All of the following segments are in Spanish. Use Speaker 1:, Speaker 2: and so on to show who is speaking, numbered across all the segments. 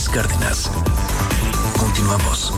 Speaker 1: Cárdenas. Continuamos.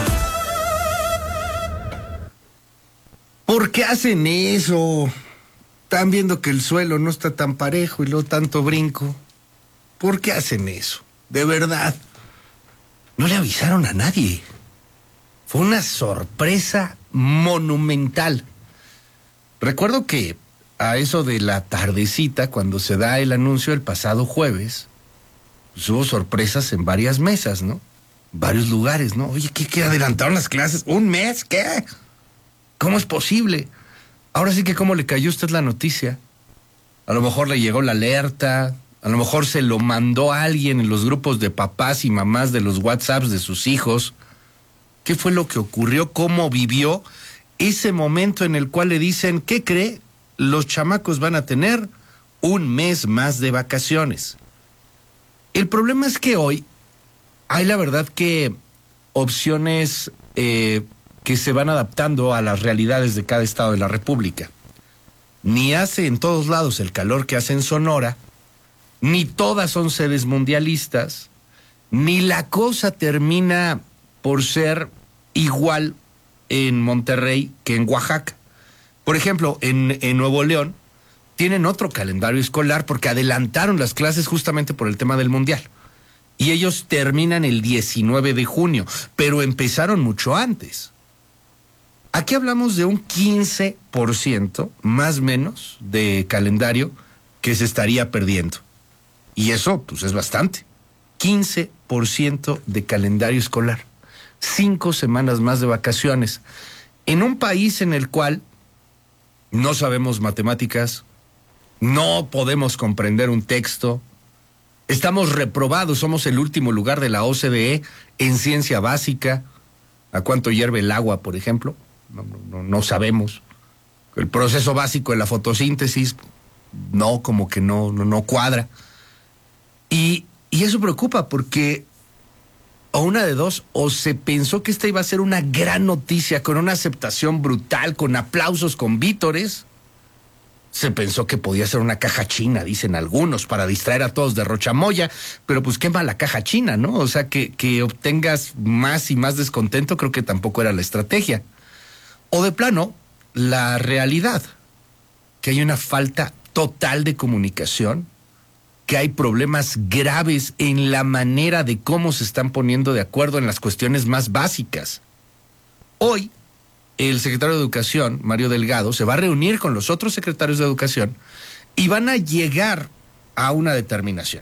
Speaker 2: ¿Por qué hacen eso? Están viendo que el suelo no está tan parejo y luego tanto brinco. ¿Por qué hacen eso? De verdad. No le avisaron a nadie. Fue una sorpresa monumental. Recuerdo que a eso de la tardecita, cuando se da el anuncio el pasado jueves, pues hubo sorpresas en varias mesas, ¿no? Varios lugares, ¿no? Oye, ¿qué adelantaron las clases? ¿Un mes? ¿Qué? ¿Cómo es posible? Ahora sí que cómo le cayó a usted la noticia. A lo mejor le llegó la alerta, a lo mejor se lo mandó a alguien en los grupos de papás y mamás de los WhatsApps de sus hijos. ¿Qué fue lo que ocurrió? ¿Cómo vivió ese momento en el cual le dicen, ¿qué cree? Los chamacos van a tener un mes más de vacaciones. El problema es que hoy hay la verdad que opciones que se van adaptando a las realidades de cada estado de la República. Ni hace en todos lados el calor que hace en Sonora, ni todas son sedes mundialistas, ni la cosa termina por ser igual en Monterrey que en Oaxaca. Por ejemplo, en Nuevo León tienen otro calendario escolar porque adelantaron las clases justamente por el tema del mundial. Y ellos terminan el 19 de junio, pero empezaron mucho antes. Aquí hablamos de un 15% más o menos de calendario que se estaría perdiendo. Y eso, pues, es bastante. 15% de calendario escolar. 5 semanas más de vacaciones. En un país en el cual no sabemos matemáticas, no podemos comprender un texto, estamos reprobados, somos el último lugar de la OCDE en ciencia básica. ¿A cuánto hierve el agua, por ejemplo? No sabemos. El proceso básico de la fotosíntesis, como que no cuadra. Y eso preocupa porque, o una de dos, o se pensó que esta iba a ser una gran noticia con una aceptación brutal, con aplausos, con vítores. Se pensó que podía ser una caja china, dicen algunos, para distraer a todos de Rochamoya, pero pues quema la caja china, ¿no? O sea, que obtengas más y más descontento, creo que tampoco era la estrategia. O de plano, la realidad, que hay una falta total de comunicación, que hay problemas graves en la manera de cómo se están poniendo de acuerdo en las cuestiones más básicas. Hoy, el secretario de Educación, Mario Delgado, se va a reunir con los otros secretarios de Educación y van a llegar a una determinación.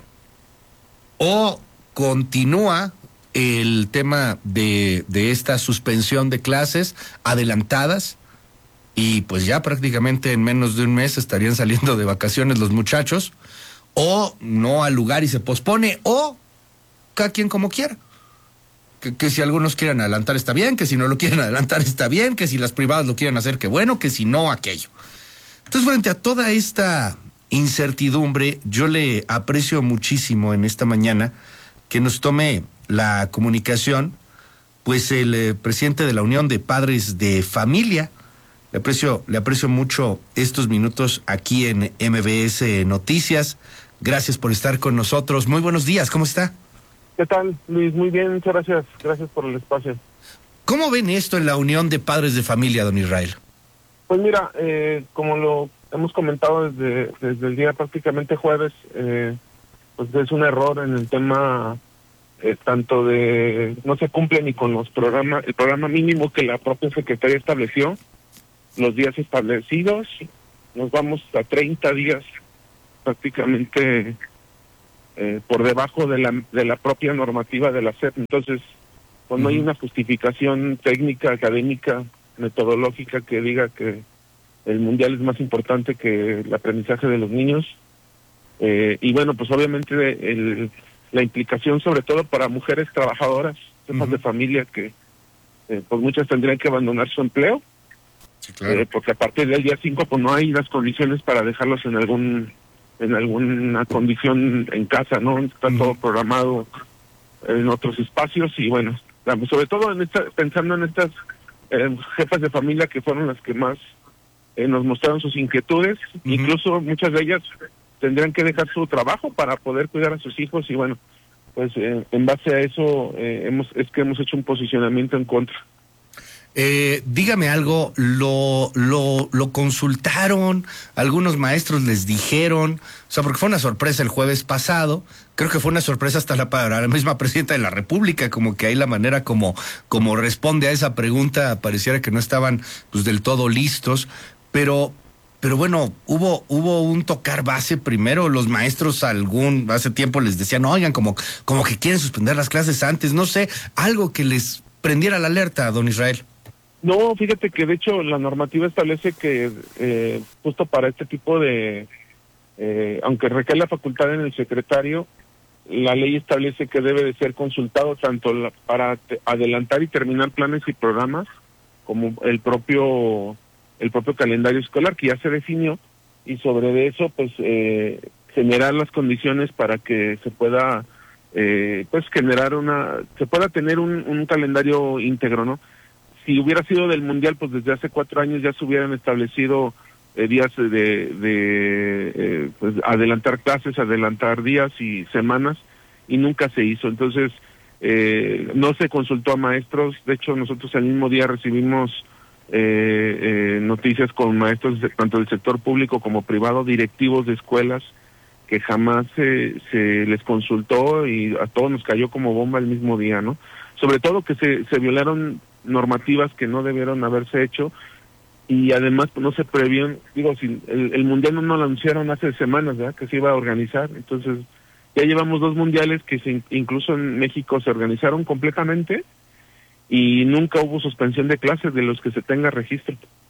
Speaker 2: O continúa el tema de esta suspensión de clases adelantadas y pues ya prácticamente en menos de un mes estarían saliendo de vacaciones los muchachos, o no al lugar y se pospone, o cada quien como quiera. Que si algunos quieren adelantar está bien, que si no lo quieren adelantar está bien, que si las privadas lo quieren hacer, que bueno, que si no, aquello. Entonces, frente a toda esta incertidumbre, yo le aprecio muchísimo en esta mañana que nos tome la comunicación, pues el presidente de la Unión de Padres de Familia. Le aprecio mucho estos minutos aquí en MBS Noticias. Gracias por estar con nosotros. Muy buenos días, ¿cómo está?
Speaker 3: ¿Qué tal, Luis? Muy bien, muchas gracias. Gracias por el espacio.
Speaker 2: ¿Cómo ven esto en la Unión de Padres de Familia, don Israel?
Speaker 3: Pues mira, como lo hemos comentado desde el día prácticamente jueves, pues es un error en el tema tanto de no se cumple ni con el programa mínimo que la propia Secretaría estableció, los días establecidos, nos vamos a 30 días prácticamente por debajo de la propia normativa de la SEP. Entonces, pues no hay una justificación técnica, académica, metodológica que diga que el mundial es más importante que el aprendizaje de los niños. Y bueno, pues obviamente la implicación sobre todo para mujeres trabajadoras, jefas de familia que pues muchas tendrían que abandonar su empleo. Sí, claro. Porque a partir del día 5 pues no hay las condiciones para dejarlos en alguna condición en casa, ¿no? Está todo programado en otros espacios y bueno, sobre todo pensando en estas jefas de familia que fueron las que más nos mostraron sus inquietudes, incluso muchas de ellas tendrían que dejar su trabajo para poder cuidar a sus hijos y bueno, pues en base a eso hemos hecho un posicionamiento en contra.
Speaker 2: Dígame algo, ¿lo consultaron? ¿Algunos maestros les dijeron? O sea, porque fue una sorpresa el jueves pasado, creo que fue una sorpresa hasta para la misma presidenta de la República, como que ahí la manera como responde a esa pregunta, pareciera que no estaban pues del todo listos, pero bueno, hubo un tocar base primero, los maestros hace tiempo les decían, oigan, como que quieren suspender las clases antes, no sé, algo que les prendiera la alerta, don Israel.
Speaker 3: No, fíjate que de hecho la normativa establece que justo para este tipo de, aunque recae la facultad en el secretario, la ley establece que debe de ser consultado tanto para adelantar y terminar planes y programas, como el propio calendario escolar que ya se definió, y sobre eso pues generar las condiciones para que se pueda pues se pueda tener un calendario íntegro, ¿no? Si hubiera sido del Mundial, pues desde hace 4 años ya se hubieran establecido días de pues adelantar clases, adelantar días y semanas, y nunca se hizo. Entonces, no se consultó a maestros. De hecho, nosotros el mismo día recibimos noticias con maestros tanto del sector público como privado, directivos de escuelas, que jamás se les consultó, y a todos nos cayó como bomba el mismo día, ¿no? Sobre todo que se violaron normativas que no debieron haberse hecho, y además pues, no se previeron, si el mundial no lo anunciaron hace semanas, ¿verdad?, que se iba a organizar. Entonces ya llevamos 2 mundiales que incluso en México se organizaron completamente, y nunca hubo suspensión de clases de los que se tenga registro.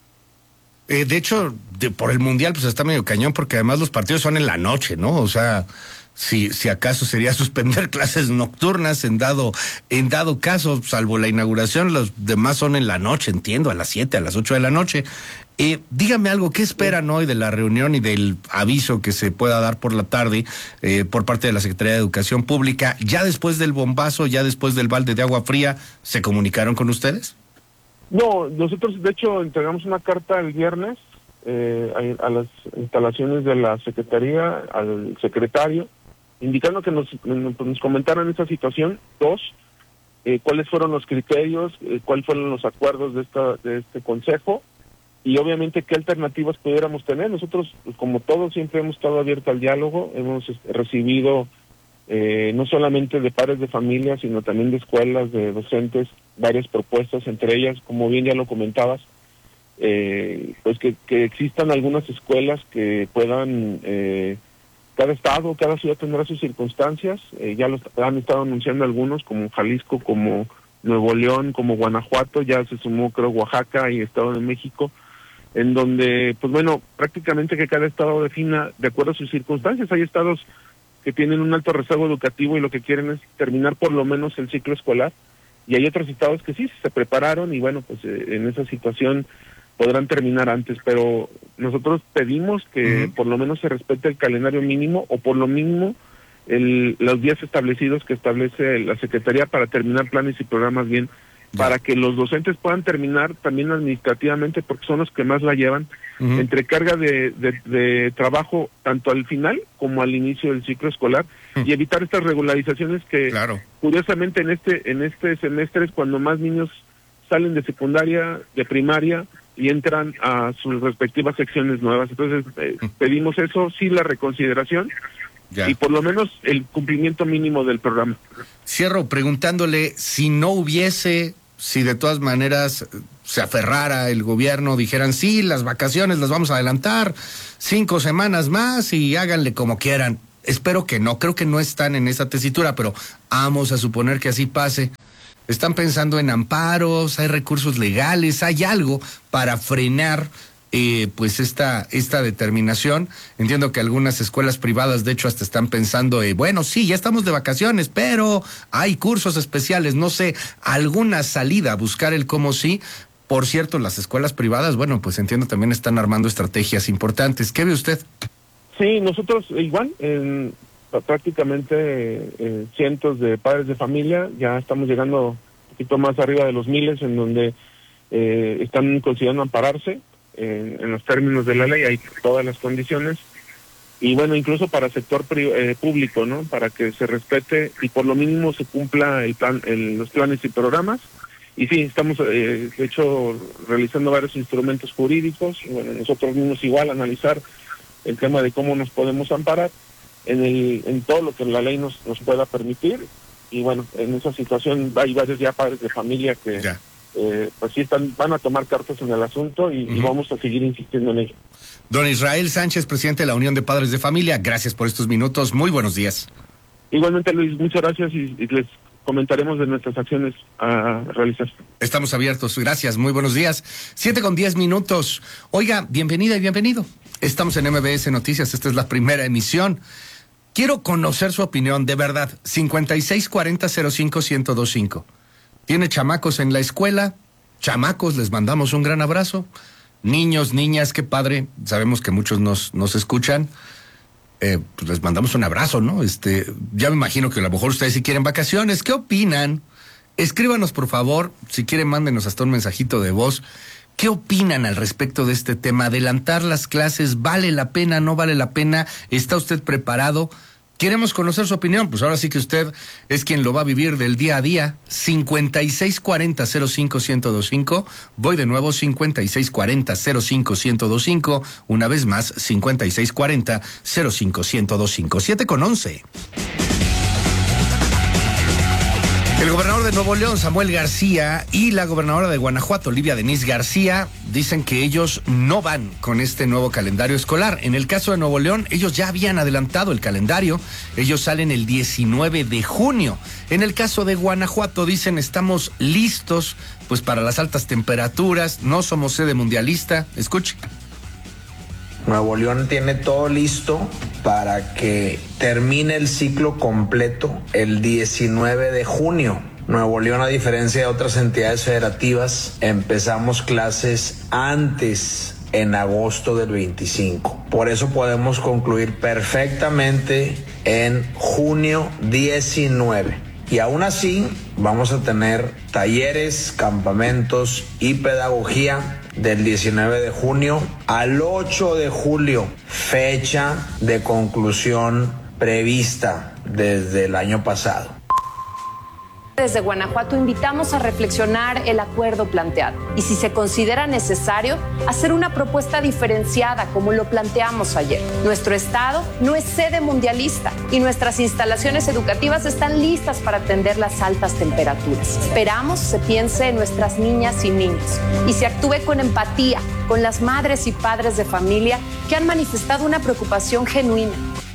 Speaker 2: De hecho, por el mundial pues está medio cañón, porque además los partidos son en la noche, ¿no? O sea, si acaso sería suspender clases nocturnas en dado caso, salvo la inauguración, los demás son en la noche, entiendo, a las 7, a las 8 de la noche. Dígame algo, ¿qué esperan hoy de la reunión y del aviso que se pueda dar por la tarde por parte de la Secretaría de Educación Pública? ¿Ya después del bombazo, ya después del balde de agua fría, se comunicaron con ustedes?
Speaker 3: No, nosotros de hecho entregamos una carta el viernes a las instalaciones de la Secretaría, al secretario, indicando que nos comentaran esa situación. 2, cuáles fueron los criterios, cuáles fueron los acuerdos de este consejo, y obviamente qué alternativas pudiéramos tener. Nosotros, pues, como todos, siempre hemos estado abiertos al diálogo. Hemos recibido no solamente de padres de familia, sino también de escuelas, de docentes, varias propuestas, entre ellas, como bien ya lo comentabas, pues que existan algunas escuelas que puedan, cada estado, cada ciudad tendrá sus circunstancias. Ya lo han estado anunciando algunos, como Jalisco, como Nuevo León, como Guanajuato, ya se sumó creo Oaxaca y Estado de México, en donde pues bueno, prácticamente que cada estado defina de acuerdo a sus circunstancias. Hay estados que tienen un alto rezago educativo y lo que quieren es terminar por lo menos el ciclo escolar, y hay otros estados que sí se prepararon, y bueno, pues en esa situación podrán terminar antes, pero nosotros pedimos que por lo menos se respete el calendario mínimo, o por lo mínimo los días establecidos que establece la Secretaría para terminar planes y programas bien, para que los docentes puedan terminar también administrativamente, porque son los que más la llevan, entre carga de trabajo tanto al final como al inicio del ciclo escolar, y evitar estas regularizaciones que curiosamente en este semestre es cuando más niños salen de secundaria, de primaria, y entran a sus respectivas secciones nuevas. Entonces pedimos eso, sí, la reconsideración, y por lo menos el cumplimiento mínimo del programa.
Speaker 2: Cierro preguntándole, si de todas maneras se aferrara el gobierno, dijeran, sí, las vacaciones las vamos a adelantar 5 semanas más y háganle como quieran. Espero que no, creo que no están en esa tesitura, pero vamos a suponer que así pase. ¿Están pensando en amparos? ¿Hay recursos legales? ¿Hay algo para frenar pues esta determinación? Entiendo que algunas escuelas privadas de hecho hasta están pensando, bueno, sí, ya estamos de vacaciones, pero hay cursos especiales, no sé, alguna salida, buscar el cómo sí. Por cierto, las escuelas privadas, bueno, pues entiendo también están armando estrategias importantes. ¿Qué ve usted?
Speaker 3: Sí, nosotros igual, prácticamente cientos de padres de familia, ya estamos llegando un poquito más arriba de los miles, en donde están considerando ampararse en los términos de la ley. Hay todas las condiciones, y bueno, incluso para sector público, ¿no? Para que se respete y por lo mínimo se cumpla los planes y programas. Y sí, estamos de hecho realizando varios instrumentos jurídicos, y bueno, nosotros mismos igual analizar el tema de cómo nos podemos amparar en todo lo que la ley nos pueda permitir. Y bueno, en esa situación hay varios ya padres de familia que pues sí van a tomar cartas en el asunto y vamos a seguir insistiendo en ello.
Speaker 2: Don Israel Sánchez, presidente de la Unión de Padres de Familia, gracias por estos minutos, muy buenos días.
Speaker 3: Igualmente, Luis, muchas gracias y les comentaremos de nuestras acciones a realizar.
Speaker 2: Estamos abiertos, gracias, muy buenos días. 7:10. Oiga, bienvenida y bienvenido. Estamos en MBS Noticias, esta es la primera emisión. Quiero conocer su opinión, de verdad. 5640-05-1025. ¿Tiene chamacos en la escuela? Chamacos, les mandamos un gran abrazo. Niños, niñas, qué padre. Sabemos que muchos nos escuchan. Pues les mandamos un abrazo, ¿no? Ya me imagino que a lo mejor ustedes sí quieren vacaciones. ¿Qué opinan? Escríbanos, por favor. Si quieren, mándenos hasta un mensajito de voz. ¿Qué opinan al respecto de este tema? ¿Adelantar las clases vale la pena, no vale la pena? ¿Está usted preparado? Queremos conocer su opinión, pues ahora sí que usted es quien lo va a vivir del día a día. 5640-05-1025. Voy de nuevo, 5640-05-1025. Una vez más, 5640-05-1025. 7:11. El gobernador de Nuevo León, Samuel García, y la gobernadora de Guanajuato, Olivia Denise García, dicen que ellos no van con este nuevo calendario escolar. En el caso de Nuevo León, ellos ya habían adelantado el calendario. Ellos salen el 19 de junio. En el caso de Guanajuato, dicen, estamos listos pues para las altas temperaturas, no somos sede mundialista. Escuche.
Speaker 4: Nuevo León tiene todo listo para que termine el ciclo completo el 19 de junio. Nuevo León, a diferencia de otras entidades federativas, empezamos clases antes, en agosto del 25. Por eso podemos concluir perfectamente en junio 19. Y aún así vamos a tener talleres, campamentos y pedagogía del 19 de junio al 8 de julio, fecha de conclusión prevista desde el año pasado.
Speaker 5: Desde Guanajuato invitamos a reflexionar el acuerdo planteado y, si se considera necesario, hacer una propuesta diferenciada como lo planteamos ayer. Nuestro estado no es sede mundialista y nuestras instalaciones educativas están listas para atender las altas temperaturas. Esperamos se piense en nuestras niñas y niños y se actúe con empatía con las madres y padres de familia que han manifestado una preocupación genuina.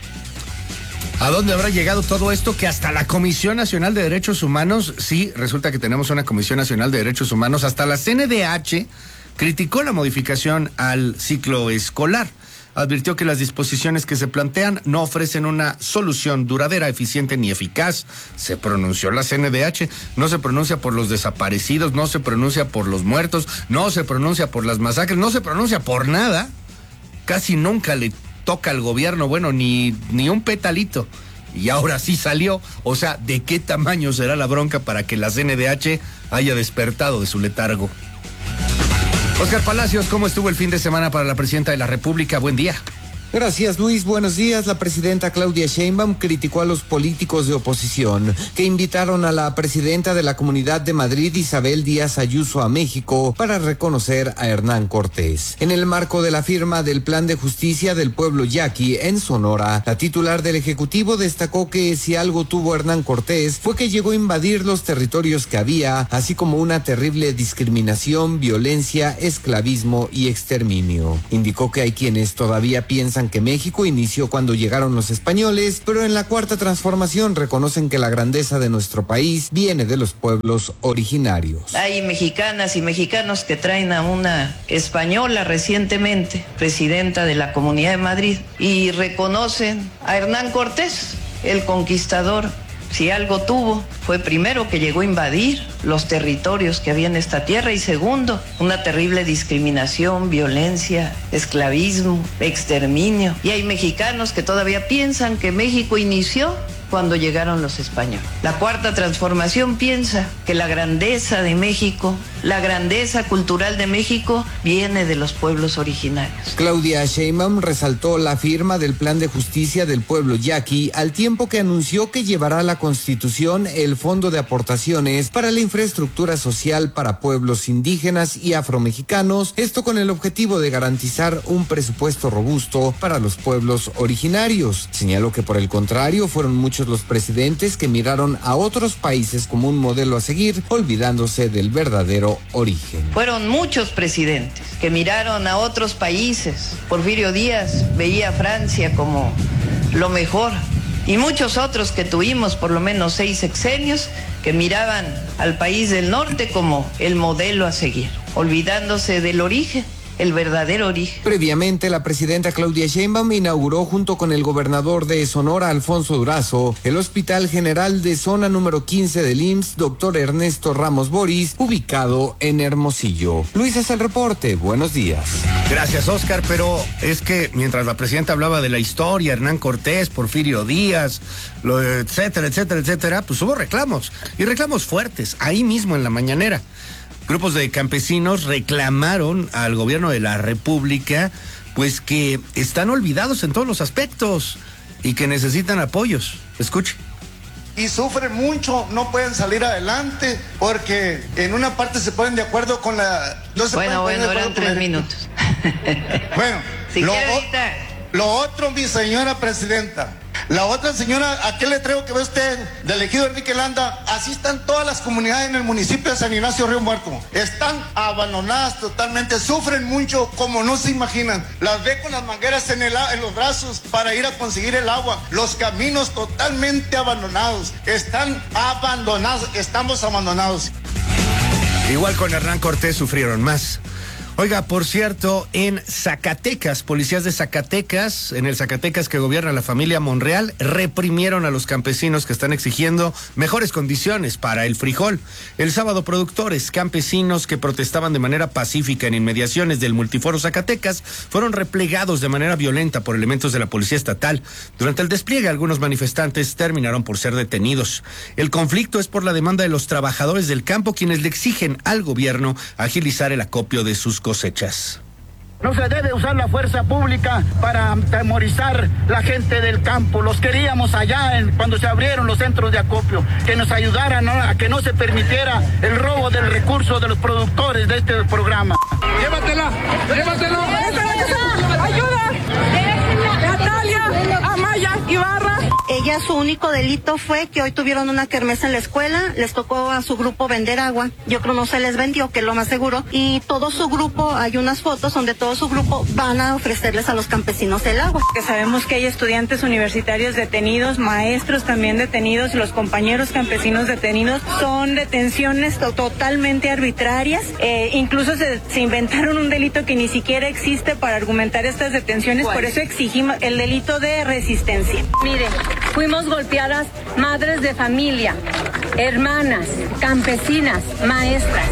Speaker 2: ¿A dónde habrá llegado todo esto? Que hasta la Comisión Nacional de Derechos Humanos, sí, resulta que tenemos una Comisión Nacional de Derechos Humanos, hasta la CNDH criticó la modificación al ciclo escolar. Advirtió que las disposiciones que se plantean no ofrecen una solución duradera, eficiente ni eficaz. Se pronunció la CNDH, no se pronuncia por los desaparecidos, no se pronuncia por los muertos, no se pronuncia por las masacres, no se pronuncia por nada. Casi nunca le toca al gobierno, bueno, ni un petalito. Y ahora sí salió. O sea, ¿de qué tamaño será la bronca para que la CNDH haya despertado de su letargo? Oscar Palacios, ¿cómo estuvo el fin de semana para la presidenta de la República? Buen día.
Speaker 6: Gracias, Luis. Buenos días. La presidenta Claudia Sheinbaum criticó a los políticos de oposición que invitaron a la presidenta de la Comunidad de Madrid, Isabel Díaz Ayuso, a México para reconocer a Hernán Cortés. En el marco de la firma del Plan de Justicia del Pueblo Yaqui en Sonora, la titular del Ejecutivo destacó que si algo tuvo Hernán Cortés fue que llegó a invadir los territorios que había, así como una terrible discriminación, violencia, esclavismo y exterminio. Indicó que hay quienes todavía piensan que México inició cuando llegaron los españoles, pero en la Cuarta Transformación reconocen que la grandeza de nuestro país viene de los pueblos originarios.
Speaker 7: Hay mexicanas y mexicanos que traen a una española recientemente, presidenta de la Comunidad de Madrid, y reconocen a Hernán Cortés, el conquistador. Si algo tuvo, fue primero que llegó a invadir los territorios que había en esta tierra y segundo, una terrible discriminación, violencia, esclavismo, exterminio. Y hay mexicanos que todavía piensan que México inició cuando llegaron los españoles. La Cuarta Transformación piensa que la grandeza de México, la grandeza cultural de México viene de los pueblos originarios.
Speaker 6: Claudia Sheinbaum resaltó la firma del Plan de Justicia del Pueblo Yaqui, al tiempo que anunció que llevará a la Constitución el Fondo de Aportaciones para la Infraestructura Social para Pueblos Indígenas y Afromexicanos, esto con el objetivo de garantizar un presupuesto robusto para los pueblos originarios. Señaló que por el contrario fueron muchos los presidentes que miraron a otros países como un modelo a seguir, olvidándose del verdadero origen.
Speaker 7: Fueron muchos presidentes que miraron a otros países. Porfirio Díaz veía a Francia como lo mejor, y muchos otros que tuvimos por lo menos 6 sexenios que miraban al país del norte como el modelo a seguir, olvidándose del origen, el verdadero origen.
Speaker 6: Previamente, la presidenta Claudia Sheinbaum inauguró junto con el gobernador de Sonora, Alfonso Durazo, el Hospital General de Zona número 15 del IMSS, doctor Ernesto Ramos Boris, ubicado en Hermosillo. Luis, es el reporte. Buenos días.
Speaker 2: Gracias, Oscar, pero es que mientras la presidenta hablaba de la historia, Hernán Cortés, Porfirio Díaz, etcétera, pues hubo reclamos, y reclamos fuertes, ahí mismo en la mañanera. Grupos de campesinos reclamaron al gobierno de la República, pues que están olvidados en todos los aspectos y que necesitan apoyos. Escuche.
Speaker 8: Y sufren mucho, no pueden salir adelante porque en una parte se ponen de acuerdo con la... No se
Speaker 7: bueno, eran 3 minutos.
Speaker 8: Bueno,
Speaker 7: si
Speaker 8: lo otro, mi señora presidenta, la otra señora, aquel letrero que ve usted del ejido Enrique Landa, así están todas las comunidades en el municipio de San Ignacio Río Muerto. Están abandonadas totalmente, sufren mucho como no se imaginan. Las ve con las mangueras en los brazos para ir a conseguir el agua. Los caminos totalmente abandonados. Están abandonados, estamos abandonados.
Speaker 2: Igual con Hernán Cortés sufrieron más. Oiga, por cierto, en Zacatecas, policías de Zacatecas, en el Zacatecas que gobierna la familia Monreal, reprimieron a los campesinos que están exigiendo mejores condiciones para el frijol. El sábado, productores campesinos que protestaban de manera pacífica en inmediaciones del Multiforo Zacatecas fueron replegados de manera violenta por elementos de la policía estatal. Durante el despliegue, algunos manifestantes terminaron por ser detenidos. El conflicto es por la demanda de los trabajadores del campo, quienes le exigen al gobierno agilizar el acopio de sus cosechas.
Speaker 9: No se debe usar la fuerza pública para atemorizar la gente del campo. Los queríamos allá cuando se abrieron los centros de acopio, que nos ayudaran, ¿no?, a que no se permitiera el robo del recurso de los productores de este programa. ¡Llévatela! ¡Ayuda! Natalia Amaya Ibarra.
Speaker 10: Ella, su único delito fue que hoy tuvieron una kermés en la escuela, les tocó a su grupo vender agua. Yo creo no se les vendió, que es lo más seguro. Y todo su grupo, hay unas fotos donde todo su grupo van a ofrecerles a los campesinos el agua.
Speaker 11: Que sabemos que hay estudiantes universitarios detenidos, maestros también detenidos, los compañeros campesinos detenidos. Son detenciones totalmente arbitrarias. Incluso se inventaron un delito que ni siquiera existe para argumentar estas detenciones. ¿Cuál? Por eso exigimos el delito de resistencia.
Speaker 12: Mire, fuimos golpeadas madres de familia, hermanas, campesinas, maestras.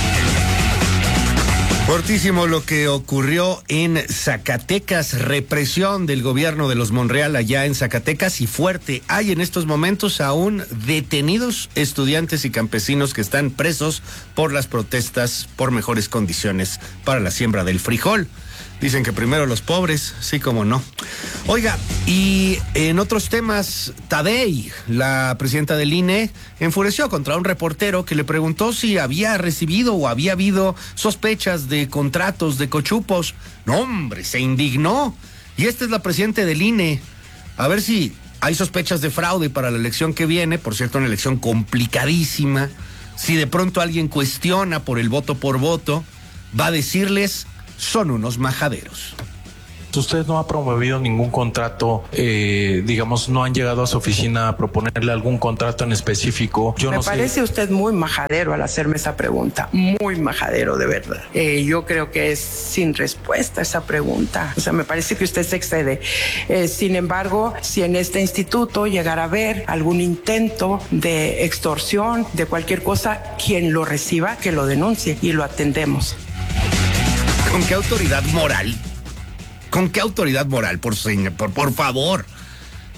Speaker 2: Fortísimo lo que ocurrió en Zacatecas, represión del gobierno de los Monreal allá en Zacatecas, y fuerte. Hay en estos momentos aún detenidos estudiantes y campesinos que están presos por las protestas por mejores condiciones para la siembra del frijol. Dicen que primero los pobres, sí como no. Oiga, y en otros temas, Tadei, la presidenta del INE, enfureció contra un reportero que le preguntó si había recibido o había habido sospechas de contratos de cochupos. No, hombre, se indignó. Y esta es la presidenta del INE. A ver si hay sospechas de fraude para la elección que viene, por cierto, una elección complicadísima. Si de pronto alguien cuestiona por el voto por voto, va a decirles: son unos majaderos.
Speaker 13: Usted no ha promovido ningún contrato, digamos, no han llegado a su oficina a proponerle algún contrato en específico.
Speaker 14: Me parece usted muy majadero al hacerme esa pregunta, muy majadero de verdad. Yo creo que es sin respuesta esa pregunta, o sea, me parece que usted se excede. Sin embargo, si en este instituto llegara a haber algún intento de extorsión, de cualquier cosa, quien lo reciba, que lo denuncie y lo atendemos.
Speaker 2: ¿Con qué autoridad moral? ¿Con qué autoridad moral? Por favor.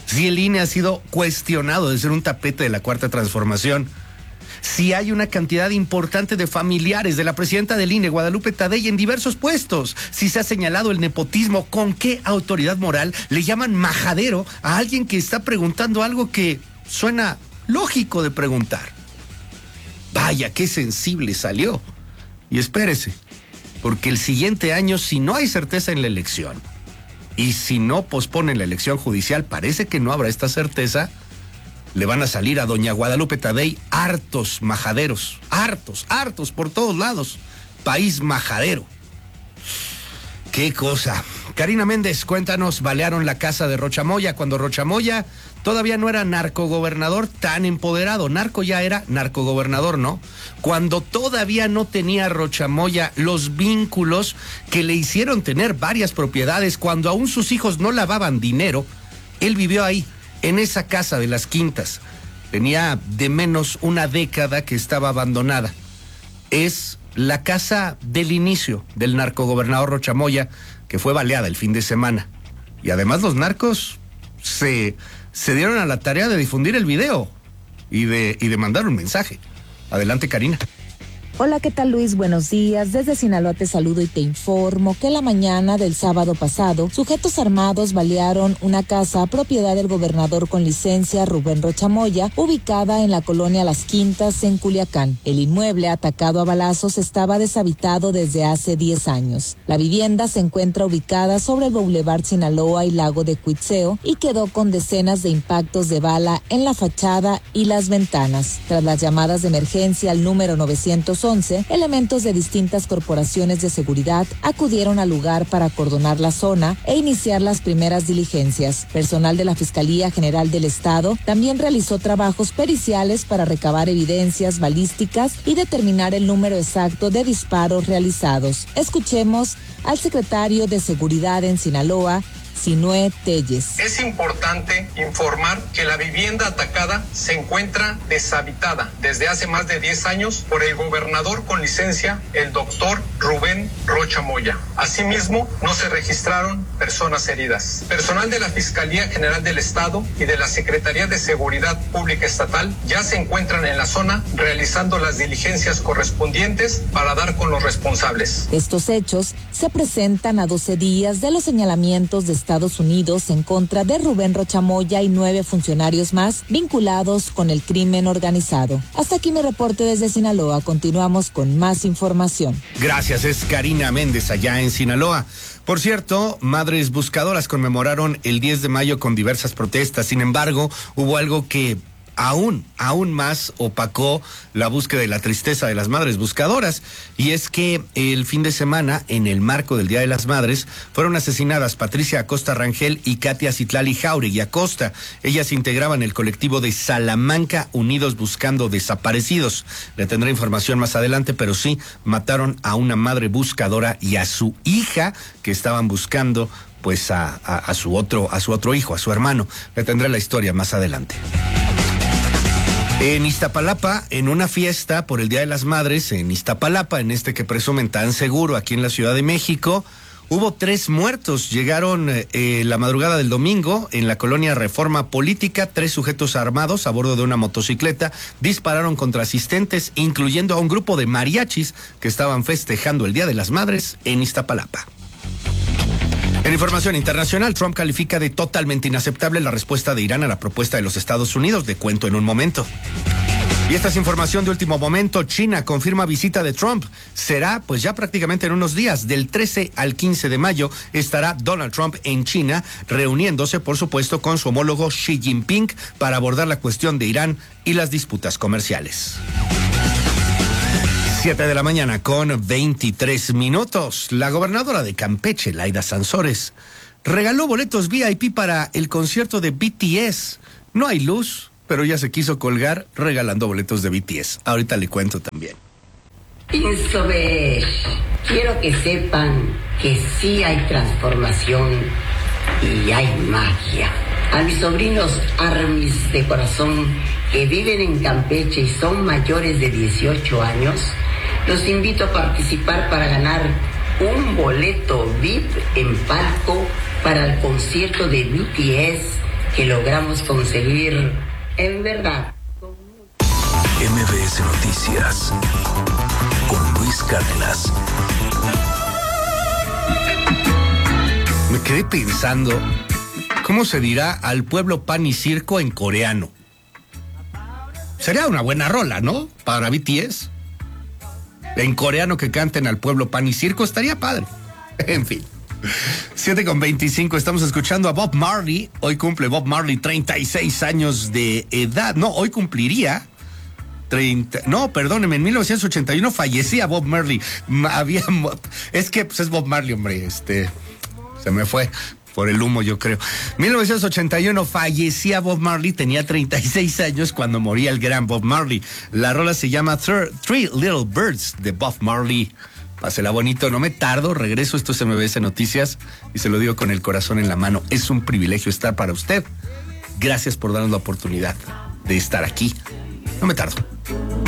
Speaker 2: si el INE ha sido cuestionado de ser un tapete de la Cuarta Transformación, si hay una cantidad importante de familiares de la presidenta del INE, Guadalupe Tadei, en diversos puestos, si se ha señalado el nepotismo, ¿con qué autoridad moral le llaman majadero a alguien que está preguntando algo que suena lógico de preguntar? Vaya, qué sensible salió. Y espérese, porque el siguiente año, si no hay certeza en la elección, y si no posponen la elección judicial, parece que no habrá esta certeza, le van a salir a doña Guadalupe Tadei hartos majaderos, hartos por todos lados. País majadero. Qué cosa. Karina Méndez, cuéntanos, balearon la casa de Rocha Moya cuando Rocha Moya todavía no era narcogobernador tan empoderado. Narco ya era narcogobernador, ¿no? Cuando todavía no tenía Rocha Moya los vínculos que le hicieron tener varias propiedades, cuando aún sus hijos no lavaban dinero, él vivió ahí, en esa casa de las Quintas. Tenía de menos una década que estaba abandonada. Es la casa del inicio del narcogobernador Rocha Moya, que fue baleada el fin de semana. Y además los narcos se dieron a la tarea de difundir el video y de mandar un mensaje. Adelante, Karina.
Speaker 15: Hola, ¿qué tal, Luis? Buenos días. Desde Sinaloa te saludo y te informo que la mañana del sábado pasado, sujetos armados balearon una casa propiedad del gobernador con licencia Rubén Rocha Moya, ubicada en la colonia Las Quintas, en Culiacán. El inmueble atacado a balazos estaba deshabitado desde hace 10 años. La vivienda se encuentra ubicada sobre el Boulevard Sinaloa y Lago de Cuitzeo y quedó con decenas de impactos de bala en la fachada y las ventanas. Tras las llamadas de emergencia al número 911, elementos de distintas corporaciones de seguridad acudieron al lugar para acordonar la zona e iniciar las primeras diligencias. Personal de la Fiscalía General del Estado también realizó trabajos periciales para recabar evidencias balísticas y determinar el número exacto de disparos realizados. Escuchemos al secretario de Seguridad en Sinaloa, Sinue Telles.
Speaker 16: Es importante informar que la vivienda atacada se encuentra deshabitada desde hace más de 10 años por el gobernador con licencia, el doctor Rubén Rocha Moya. Asimismo, no se registraron personas heridas. Personal de la Fiscalía General del Estado y de la Secretaría de Seguridad Pública Estatal ya se encuentran en la zona realizando las diligencias correspondientes para dar con los responsables.
Speaker 15: Estos hechos se presentan a 12 días de los señalamientos de Estados Unidos en contra de Rubén Rocha Moya y 9 funcionarios más vinculados con el crimen organizado. Hasta aquí mi reporte desde Sinaloa. Continuamos con más información.
Speaker 2: Gracias, es Karina Méndez allá en Sinaloa. Por cierto, Madres Buscadoras conmemoraron el 10 de mayo con diversas protestas. Sin embargo, hubo algo que aún más opacó la búsqueda y la tristeza de las madres buscadoras, y es que el fin de semana, en el marco del Día de las Madres, fueron asesinadas Patricia Acosta Rangel y Katia Citlali Jauregui Acosta. Ellas integraban el colectivo de Salamanca Unidos Buscando Desaparecidos. Le tendré información más adelante, pero sí, mataron a una madre buscadora y a su hija, que estaban buscando pues a su otro hijo, a su hermano. Le tendré la historia más adelante. En Iztapalapa, en una fiesta por el Día de las Madres, en Iztapalapa, en este que presumen tan seguro aquí en la Ciudad de México, hubo 3 muertos. Llegaron la madrugada del domingo en la colonia Reforma Política. 3 sujetos armados a bordo de una motocicleta dispararon contra asistentes, incluyendo a un grupo de mariachis que estaban festejando el Día de las Madres en Iztapalapa. En información internacional, Trump califica de totalmente inaceptable la respuesta de Irán a la propuesta de los Estados Unidos. Le cuento en un momento. Y esta es información de último momento. China confirma visita de Trump. Será pues ya prácticamente en unos días. Del 13 al 15 de mayo estará Donald Trump en China, reuniéndose por supuesto con su homólogo Xi Jinping para abordar la cuestión de Irán y las disputas comerciales. 7 de la mañana con 23 minutos. La gobernadora de Campeche, Laida Sansores, regaló boletos VIP para el concierto de BTS. No hay luz, pero ya se quiso colgar regalando boletos de BTS. Ahorita le cuento también.
Speaker 17: Insobesh, quiero que sepan que sí hay transformación y hay magia. A mis sobrinos Armis de corazón que viven en Campeche y son mayores de 18 años, los invito a participar para ganar un boleto VIP en palco para el concierto de BTS que logramos conseguir, en verdad.
Speaker 1: MBS Noticias con Luis Cárdenas.
Speaker 2: Me quedé pensando, ¿cómo se dirá al pueblo pan y circo en coreano? Sería una buena rola, ¿no? Para BTS. En coreano que canten al pueblo pan y circo estaría padre. En fin. 7:25, estamos escuchando a Bob Marley. Hoy cumple Bob Marley 36 años de edad. No, hoy cumpliría 30. No, perdóneme, en 1981 fallecía Bob Marley. Es que pues, es Bob Marley, hombre. Se me fue por el humo, yo creo. 1981 fallecía Bob Marley, tenía 36 años cuando moría el gran Bob Marley. La rola se llama Three Little Birds de Bob Marley. Pásela bonito, no me tardo, regreso, esto es MBS Noticias y se lo digo con el corazón en la mano. Es un privilegio estar para usted. Gracias por darnos la oportunidad de estar aquí. No me tardo.